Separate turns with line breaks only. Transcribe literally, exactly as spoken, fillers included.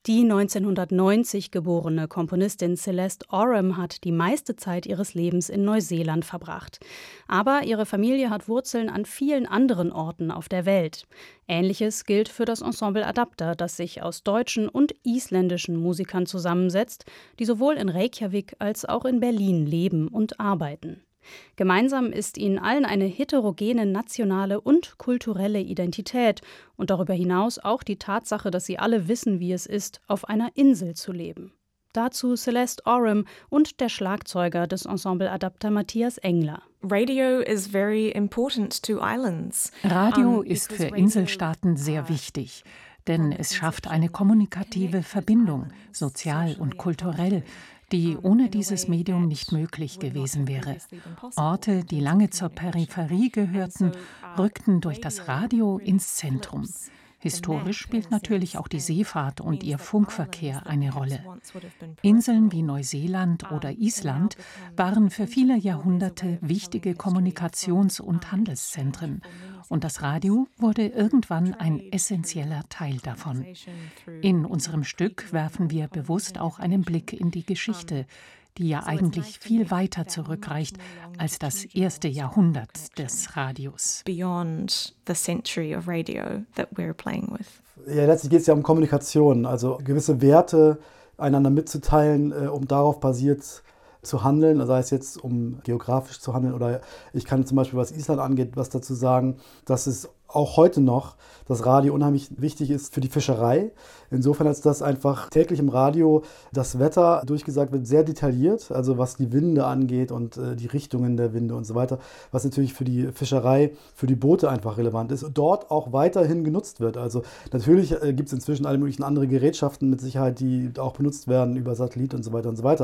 Die neunzehnhundertneunzig geborene Komponistin Celeste Oram hat die meiste Zeit ihres Lebens in Neuseeland verbracht. Aber ihre Familie hat Wurzeln an vielen anderen Orten auf der Welt. Ähnliches gilt für das Ensemble Adapter, das sich aus deutschen und isländischen Musikern zusammensetzt, die sowohl in Reykjavik als auch in Berlin leben und arbeiten. Gemeinsam ist ihnen allen eine heterogene nationale und kulturelle Identität und darüber hinaus auch die Tatsache, dass sie alle wissen, wie es ist, auf einer Insel zu leben. Dazu Celeste Oram und der Schlagzeuger des Ensemble Adapter Matthias Engler.
Radio is very important to islands.
Radio ist für Inselstaaten sehr wichtig, denn es schafft eine kommunikative Verbindung, sozial und kulturell, die ohne dieses Medium nicht möglich gewesen wäre. Orte, die lange zur Peripherie gehörten, rückten durch das Radio ins Zentrum. Historisch spielt natürlich auch die Seefahrt und ihr Funkverkehr eine Rolle. Inseln wie Neuseeland oder Island waren für viele Jahrhunderte wichtige Kommunikations- und Handelszentren. Und das Radio wurde irgendwann ein essentieller Teil davon. In unserem Stück werfen wir bewusst auch einen Blick in die Geschichte, die ja eigentlich viel weiter zurückreicht als das erste Jahrhundert des Radios.
Beyond the century of radio that we're playing with.
Ja, letztlich geht es ja um Kommunikation, also gewisse Werte einander mitzuteilen, äh, um darauf basiert zu handeln, sei es jetzt um geografisch zu handeln oder ich kann zum Beispiel, was Island angeht, was dazu sagen, dass es auch heute noch das Radio unheimlich wichtig ist für die Fischerei. Insofern, als dass einfach täglich im Radio das Wetter durchgesagt wird, sehr detailliert, also was die Winde angeht und äh, die Richtungen der Winde und so weiter, was natürlich für die Fischerei, für die Boote einfach relevant ist und dort auch weiterhin genutzt wird. Also natürlich äh, gibt es inzwischen alle möglichen andere Gerätschaften mit Sicherheit, die auch benutzt werden über Satellit und so weiter und so weiter.